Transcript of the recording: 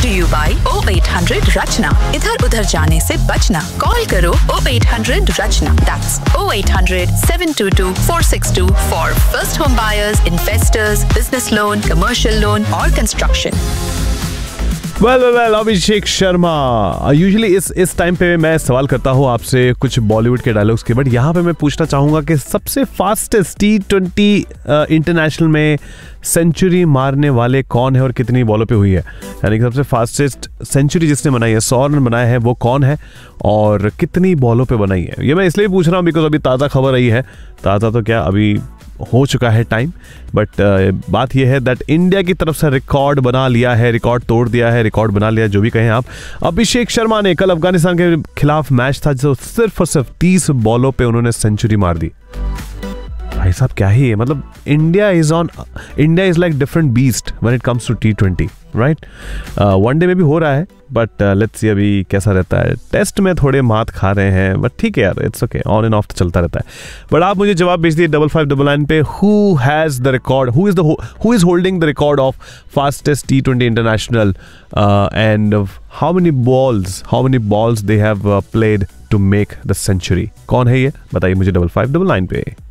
to you by 0800 Rachna. इधर उधर जाने से बचना. Call करो 0800 Rachna. That's 0800 722 462 for first home buyers, investors, business loan, commercial loan or construction. Well Abhishek Sharma, usually इस टाइम पे मैं सवाल करता हूँ आपसे कुछ बॉलीवुड के डायलॉग्स के, बट यहाँ पे मैं पूछना चाहूँगा कि सबसे फास्टेस्ट T20 इंटरनेशनल में सेंचुरी मारने वाले कौन है और कितनी बॉलों पे हुई है, यानी कि सबसे फास्टेस्ट सेंचुरी जिसने बनाई है, 100 रन बनाए हैं, वो कौन है और कितनी बॉलों पे बनाई है। ये मैं इसलिए पूछ रहा हूँ बिकॉज अभी ताज़ा खबर आई है, ताज़ा तो क्या अभी हो चुका है टाइम, बट बात यह है दैट इंडिया की तरफ से रिकॉर्ड बना लिया है, रिकॉर्ड तोड़ दिया है, रिकॉर्ड बना लिया, जो भी कहें आप। अभिषेक शर्मा ने कल अफगानिस्तान के खिलाफ मैच था जो सिर्फ और सिर्फ 30 बॉलों पे उन्होंने सेंचुरी मार दी। भाई साहब क्या ही है, मतलब India is like different beast when it comes to T20, right. One day में भी हो रहा है, बट लेट्स सी अभी कैसा रहता है। टेस्ट में थोड़े मात खा रहे हैं, बट ठीक है यार, it's okay, on end of तो चलता रहता है। बट आप मुझे जवाब भेज दिए 5599 पे, who has the record, who is holding the record of fastest T20 international and how many balls they have played to make the century. कौन है ये बताइए मुझे 5599 पे।